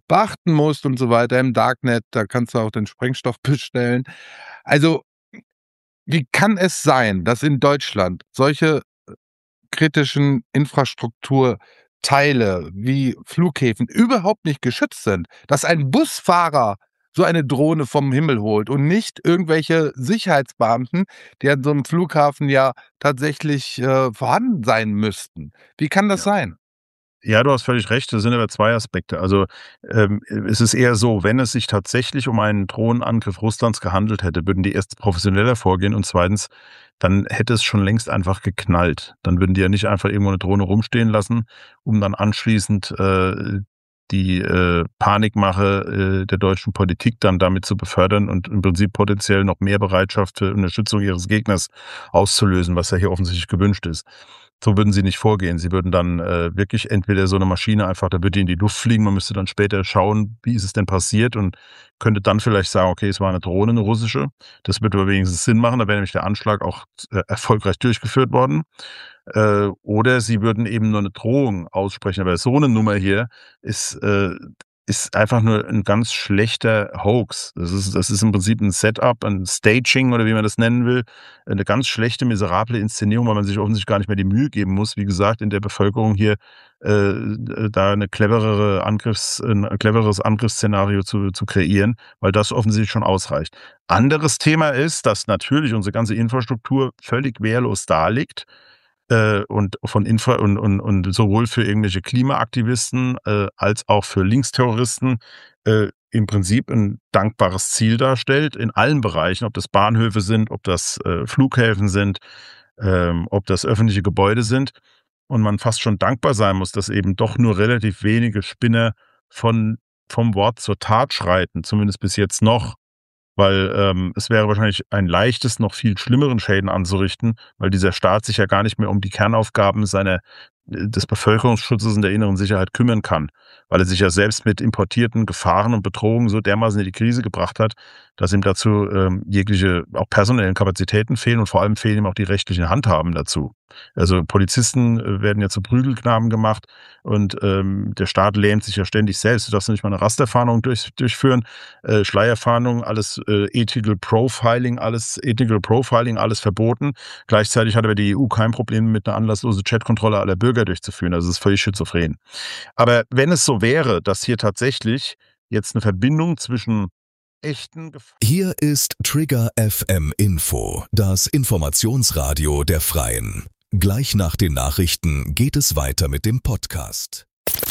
beachten musst und so weiter im Darknet. Da kannst du auch den Sprengstoff bestellen. Also, wie kann es sein, dass in Deutschland solche kritischen Infrastrukturteile wie Flughäfen überhaupt nicht geschützt sind, dass ein Busfahrer so eine Drohne vom Himmel holt und nicht irgendwelche Sicherheitsbeamten, die an so einem Flughafen ja tatsächlich, vorhanden sein müssten. Wie kann das Ja. sein? Ja, du hast völlig recht. Das sind aber 2 Aspekte. Also, es ist eher so, wenn es sich tatsächlich um einen Drohnenangriff Russlands gehandelt hätte, würden die erst professioneller vorgehen und zweitens, dann hätte es schon längst einfach geknallt. Dann würden die ja nicht einfach irgendwo eine Drohne rumstehen lassen, um dann anschließend, die, Panikmache, der deutschen Politik dann damit zu befördern und im Prinzip potenziell noch mehr Bereitschaft für Unterstützung ihres Gegners auszulösen, was ja hier offensichtlich gewünscht ist. So würden sie nicht vorgehen. Sie würden dann, wirklich entweder so eine Maschine einfach da würde die in die Luft fliegen, man müsste dann später schauen, wie ist es denn passiert und könnte dann vielleicht sagen: „Okay, es war eine Drohne, eine russische." Das würde aber wenigstens Sinn machen, da wäre nämlich der Anschlag auch, erfolgreich durchgeführt worden. Oder sie würden eben nur eine Drohung aussprechen. Aber so eine Nummer hier ist, ist einfach nur ein ganz schlechter Hoax. Das ist im Prinzip ein Setup, ein Staging oder wie man das nennen will. Eine ganz schlechte, miserable Inszenierung, weil man sich offensichtlich gar nicht mehr die Mühe geben muss, wie gesagt, in der Bevölkerung hier, da ein cleveres Angriffsszenario zu kreieren, weil das offensichtlich schon ausreicht. Anderes Thema ist, dass natürlich unsere ganze Infrastruktur völlig wehrlos daliegt, und von Infra und sowohl für irgendwelche Klimaaktivisten, als auch für Linksterroristen, im Prinzip ein dankbares Ziel darstellt in allen Bereichen, ob das Bahnhöfe sind, ob das, Flughäfen sind, ob das öffentliche Gebäude sind und man fast schon dankbar sein muss, dass eben doch nur relativ wenige Spinner vom Wort zur Tat schreiten, zumindest bis jetzt noch. Weil, es wäre wahrscheinlich ein leichtes, noch viel schlimmeren Schäden anzurichten, weil dieser Staat sich ja gar nicht mehr um die Kernaufgaben des Bevölkerungsschutzes und der inneren Sicherheit kümmern kann, weil er sich ja selbst mit importierten Gefahren und Bedrohungen so dermaßen in die Krise gebracht hat, dass ihm dazu, jegliche auch personellen Kapazitäten fehlen und vor allem fehlen ihm auch die rechtlichen Handhaben dazu. Also, Polizisten, werden ja zu Prügelknaben gemacht und, der Staat lähmt sich ja ständig selbst. Du darfst nicht mal eine Rasterfahndung durchführen, Schleierfahndung, alles, Ethical Profiling, alles verboten. Gleichzeitig hat aber die EU kein Problem mit einer anlasslosen Chatkontrolle aller Bürger durchzuführen. Also, es ist völlig schizophren. Aber wenn es so wäre, dass hier tatsächlich jetzt eine Verbindung zwischen echten Hier ist Trigger FM Info, das Informationsradio der Freien. Gleich nach den Nachrichten geht es weiter mit dem Podcast.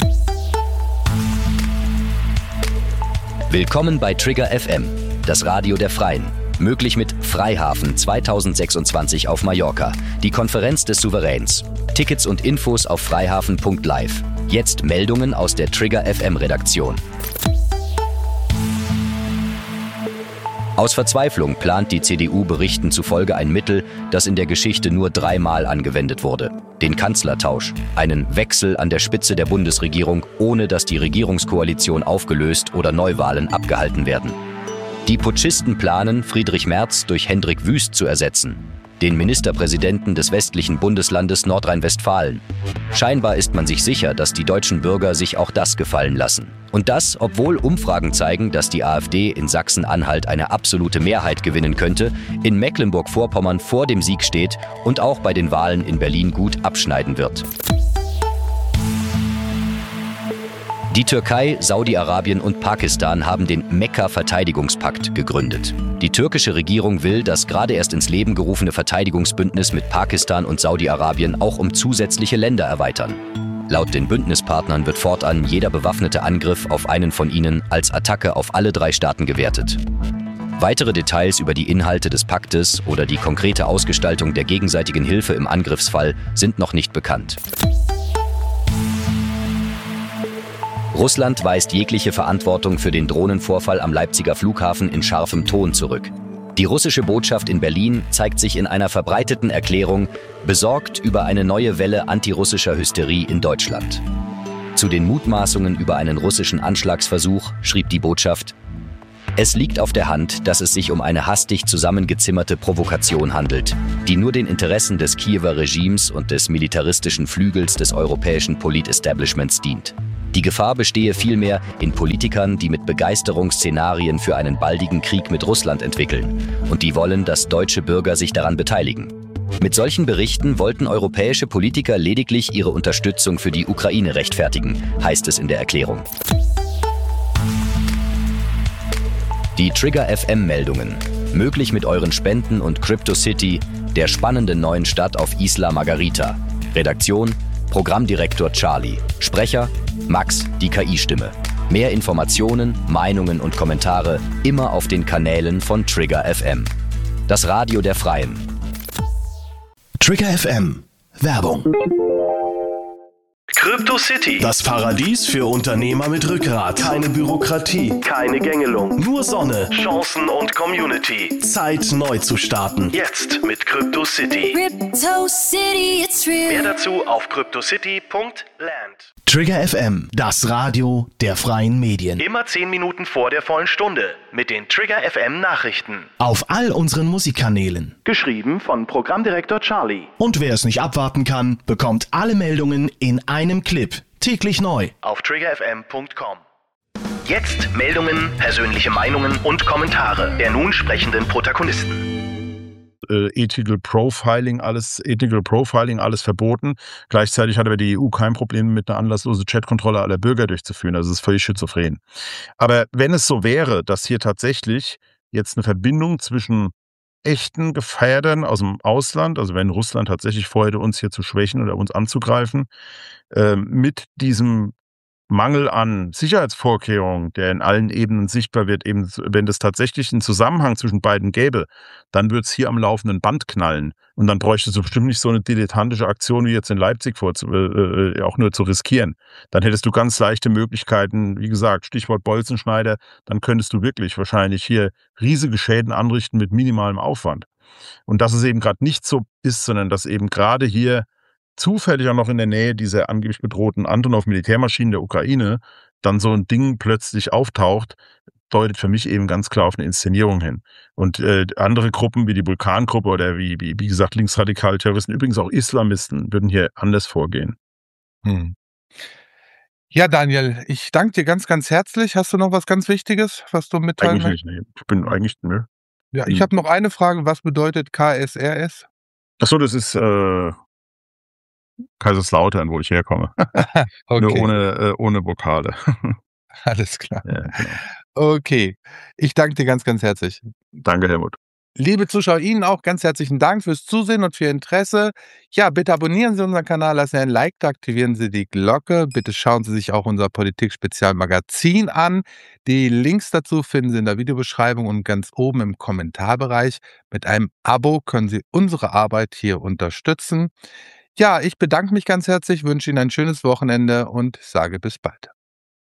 Willkommen bei Trigger FM, das Radio der Freien. Möglich mit Freihafen 2026 auf Mallorca, die Konferenz des Souveräns. Tickets und Infos auf freihafen.live. Jetzt Meldungen aus der Trigger FM Redaktion. Aus Verzweiflung plant die CDU Berichten zufolge ein Mittel, das in der Geschichte nur 3-mal angewendet wurde. Den Kanzlertausch. Einen Wechsel an der Spitze der Bundesregierung, ohne dass die Regierungskoalition aufgelöst oder Neuwahlen abgehalten werden. Die Putschisten planen, Friedrich Merz durch Hendrik Wüst zu ersetzen, den Ministerpräsidenten des westlichen Bundeslandes Nordrhein-Westfalen. Scheinbar ist man sich sicher, dass die deutschen Bürger sich auch das gefallen lassen. Und das, obwohl Umfragen zeigen, dass die AfD in Sachsen-Anhalt eine absolute Mehrheit gewinnen könnte, in Mecklenburg-Vorpommern vor dem Sieg steht und auch bei den Wahlen in Berlin gut abschneiden wird. Die Türkei, Saudi-Arabien und Pakistan haben den Mekka-Verteidigungspakt gegründet. Die türkische Regierung will das gerade erst ins Leben gerufene Verteidigungsbündnis mit Pakistan und Saudi-Arabien auch um zusätzliche Länder erweitern. Laut den Bündnispartnern wird fortan jeder bewaffnete Angriff auf einen von ihnen als Attacke auf alle 3 Staaten gewertet. Weitere Details über die Inhalte des Paktes oder die konkrete Ausgestaltung der gegenseitigen Hilfe im Angriffsfall sind noch nicht bekannt. Russland weist jegliche Verantwortung für den Drohnenvorfall am Leipziger Flughafen in scharfem Ton zurück. Die russische Botschaft in Berlin zeigt sich in einer verbreiteten Erklärung besorgt über eine neue Welle antirussischer Hysterie in Deutschland. Zu den Mutmaßungen über einen russischen Anschlagsversuch schrieb die Botschaft: Es liegt auf der Hand, dass es sich um eine hastig zusammengezimmerte Provokation handelt, die nur den Interessen des Kiewer Regimes und des militaristischen Flügels des europäischen Politestablishments dient. Die Gefahr bestehe vielmehr in Politikern, die mit Begeisterung Szenarien für einen baldigen Krieg mit Russland entwickeln und die wollen, dass deutsche Bürger sich daran beteiligen. Mit solchen Berichten wollten europäische Politiker lediglich ihre Unterstützung für die Ukraine rechtfertigen, heißt es in der Erklärung. Die Trigger FM-Meldungen. Möglich mit euren Spenden und CryptoCity, der spannenden neuen Stadt auf Isla Margarita. Redaktion: Programmdirektor Charlie. Sprecher: Max, die KI-Stimme. Mehr Informationen, Meinungen und Kommentare immer auf den Kanälen von Trigger FM. Das Radio der Freien. Trigger FM. Werbung. CryptoCity. Das Paradies für Unternehmer mit Rückgrat. Keine Bürokratie. Keine Gängelung. Nur Sonne. Chancen und Community. Zeit, neu zu starten. Jetzt mit CryptoCity. CryptoCity, it's real. Mehr dazu auf cryptocity.land. Trigger FM, das Radio der freien Medien. Immer 10 Minuten vor der vollen Stunde mit den Trigger FM Nachrichten. Auf all unseren Musikkanälen. Geschrieben von Programmdirektor Charlie. Und wer es nicht abwarten kann, bekommt alle Meldungen in einem Clip. Täglich neu. Auf triggerfm.com. Jetzt Meldungen, persönliche Meinungen und Kommentare der nun sprechenden Protagonisten. Ethical Profiling, alles verboten. Gleichzeitig hat aber die EU kein Problem mit einer anlasslose Chatkontrolle aller Bürger durchzuführen. Also es ist völlig schizophren. Aber wenn es so wäre, dass hier tatsächlich jetzt eine Verbindung zwischen echten Gefährdern aus dem Ausland, also wenn Russland tatsächlich vorhätte, uns hier zu schwächen oder uns anzugreifen, mit diesem Mangel an Sicherheitsvorkehrungen, der in allen Ebenen sichtbar wird, eben wenn das tatsächlich einen Zusammenhang zwischen beiden gäbe, dann würde es hier am laufenden Band knallen. Und dann bräuchte es bestimmt nicht so eine dilettantische Aktion wie jetzt in Leipzig auch nur zu riskieren. Dann hättest du ganz leichte Möglichkeiten, wie gesagt, Stichwort Bolzenschneider, dann könntest du wirklich wahrscheinlich hier riesige Schäden anrichten mit minimalem Aufwand. Und dass es eben gerade nicht so ist, sondern dass eben gerade hier zufällig auch noch in der Nähe dieser angeblich bedrohten Antonov-Militärmaschinen der Ukraine dann so ein Ding plötzlich auftaucht, deutet für mich eben ganz klar auf eine Inszenierung hin. Und andere Gruppen wie die Vulkan-Gruppe oder wie gesagt linksradikale Terroristen, übrigens auch Islamisten, würden hier anders vorgehen. Ja, Daniel, ich danke dir ganz, ganz herzlich. Hast du noch was ganz Wichtiges, was du mitteilen Eigentlich möchtest? nicht, nee. Ich bin eigentlich, ne. Ja, ich habe noch eine Frage. Was bedeutet KSRS? Achso, das ist Kaiserslautern, wo ich herkomme. Nur ohne Vokale. Alles klar. Ja, genau. Okay, ich danke dir ganz, ganz herzlich. Danke, Helmut. Liebe Zuschauer, Ihnen auch ganz herzlichen Dank fürs Zusehen und für Ihr Interesse. Ja, bitte abonnieren Sie unseren Kanal, lassen Sie ein Like da, aktivieren Sie die Glocke. Bitte schauen Sie sich auch unser Politik-Spezial-Magazin an. Die Links dazu finden Sie in der Videobeschreibung und ganz oben im Kommentarbereich. Mit einem Abo können Sie unsere Arbeit hier unterstützen. Ja, ich bedanke mich ganz herzlich, wünsche Ihnen ein schönes Wochenende und sage bis bald.